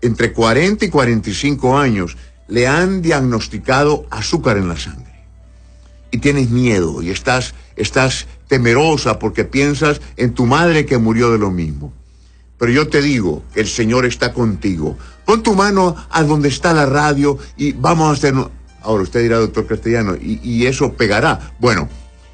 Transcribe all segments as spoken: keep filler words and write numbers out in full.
entre cuarenta y cuarenta y cinco años, le han diagnosticado azúcar en la sangre. Y tienes miedo y estás, estás temerosa porque piensas en tu madre que murió de lo mismo. Pero yo te digo, el Señor está contigo. Pon tu mano a donde está la radio y vamos a hacer... Ahora usted dirá, doctor Castellano, y, y eso pegará. Bueno,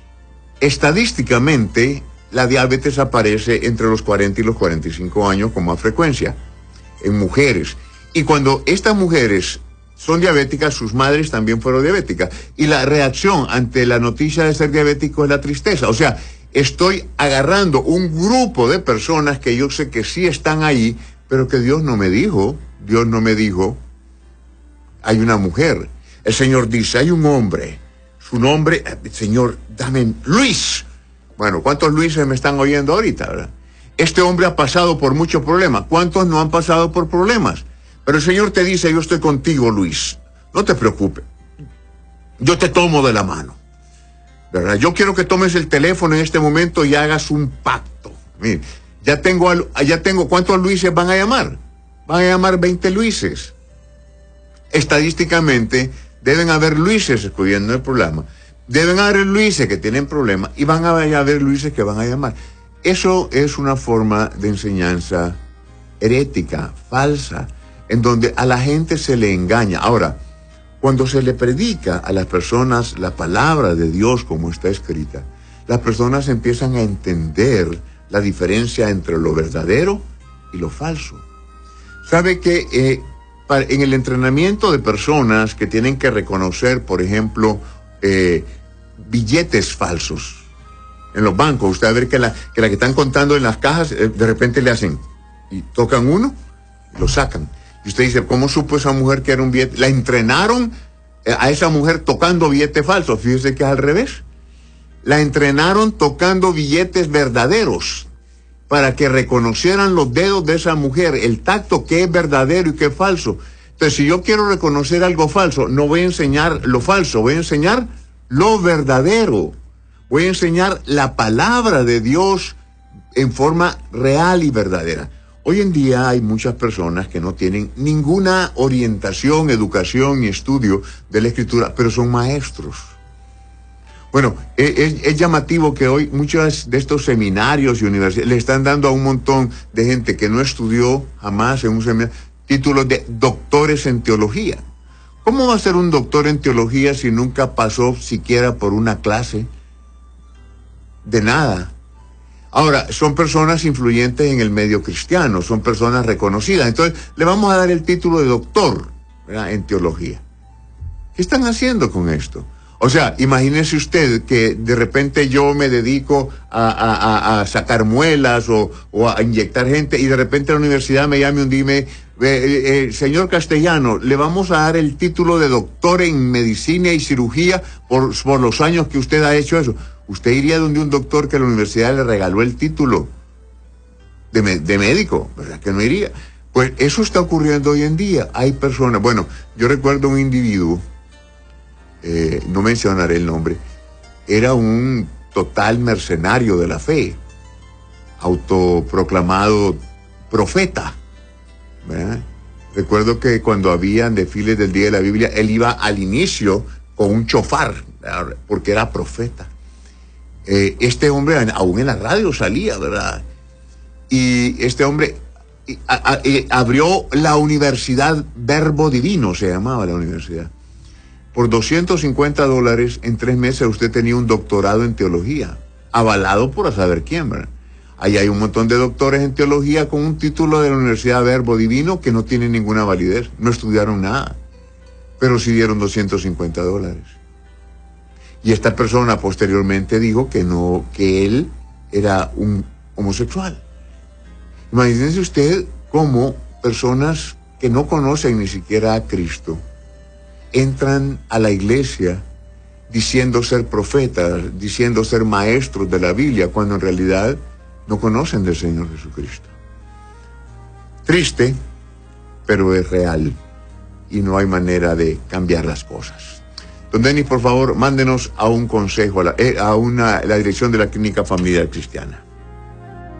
estadísticamente la diabetes aparece entre los cuarenta y los cuarenta y cinco años con más frecuencia en mujeres. Y cuando estas mujeres son diabéticas, sus madres también fueron diabéticas. Y la reacción ante la noticia de ser diabético es la tristeza. O sea, estoy agarrando un grupo de personas que yo sé que sí están ahí, pero que Dios no me dijo, Dios no me dijo, hay una mujer. El Señor dice, hay un hombre, su nombre, Señor, dame Luis. Bueno, ¿cuántos Luises me están oyendo ahorita, verdad? Este hombre ha pasado por muchos problemas. ¿Cuántos no han pasado por problemas? Pero el Señor te dice, yo estoy contigo, Luis. No te preocupes. Yo te tomo de la mano. ¿Verdad? Yo quiero que tomes el teléfono en este momento y hagas un pacto. Mire, ya tengo, ya tengo, ¿cuántos Luises van a llamar? Van a llamar veinte Luises. Estadísticamente, deben haber Luises escudiendo el programa. Deben haber Luises que tienen problemas y van a haber Luises que van a llamar. Eso es una forma de enseñanza herética, falsa, en donde a la gente se le engaña. Ahora, cuando se le predica a las personas la palabra de Dios como está escrita, las personas empiezan a entender la diferencia entre lo verdadero y lo falso. ¿Sabe que eh, para, en el entrenamiento de personas que tienen que reconocer, por ejemplo, eh, billetes falsos en los bancos, usted va a ver que la que, la que están contando en las cajas, eh, de repente le hacen y tocan uno, lo sacan. Y usted dice, ¿cómo supo esa mujer que era un billete? La entrenaron a esa mujer tocando billetes falsos. Fíjese que es al revés. La entrenaron tocando billetes verdaderos para que reconocieran los dedos de esa mujer, el tacto, qué es verdadero y qué es falso. Entonces, si yo quiero reconocer algo falso, no voy a enseñar lo falso, voy a enseñar lo verdadero. Voy a enseñar la palabra de Dios en forma real y verdadera. Hoy en día hay muchas personas que no tienen ninguna orientación, educación y estudio de la Escritura, pero son maestros. Bueno, es, es, es llamativo que hoy muchos de estos seminarios y universidades le están dando a un montón de gente que no estudió jamás en un seminario títulos de doctores en teología. ¿Cómo va a ser un doctor en teología si nunca pasó siquiera por una clase? De nada. Ahora, son personas influyentes en el medio cristiano, son personas reconocidas. Entonces, le vamos a dar el título de doctor, ¿verdad?, en teología. ¿Qué están haciendo con esto? O sea, imagínese usted que de repente yo me dedico a, a, a sacar muelas o, o a inyectar gente y de repente la universidad me llame un día y me... Eh, eh, señor Castellano, le vamos a dar el título de doctor en medicina y cirugía por, por los años que usted ha hecho eso. Usted iría donde un doctor que la universidad le regaló el título de, de médico, ¿verdad que no iría? Pues eso está ocurriendo hoy en día. Hay personas, bueno, yo recuerdo un individuo, eh, no mencionaré el nombre, era un total mercenario de la fe, autoproclamado profeta, ¿verdad? Recuerdo que cuando habían desfiles del Día de la Biblia, él iba al inicio con un chofar, ¿verdad?, porque era profeta. Eh, este hombre aún en la radio salía, ¿verdad? Y este hombre a, a, a, abrió la Universidad Verbo Divino, se llamaba la universidad. Por doscientos cincuenta dólares, en tres meses usted tenía un doctorado en teología, avalado por a saber quién, ¿verdad? Ahí hay un montón de doctores en teología con un título de la Universidad Verbo Divino que no tienen ninguna validez, no estudiaron nada, pero sí dieron doscientos cincuenta dólares. Y esta persona posteriormente dijo que no, que él era un homosexual. Imagínense usted cómo personas que no conocen ni siquiera a Cristo entran a la iglesia diciendo ser profetas, diciendo ser maestros de la Biblia, cuando en realidad no conocen del Señor Jesucristo. Triste, pero es real y no hay manera de cambiar las cosas. Don Denis, por favor, mándenos a un consejo, a, la, eh, a una, la dirección de la Clínica Familiar Cristiana.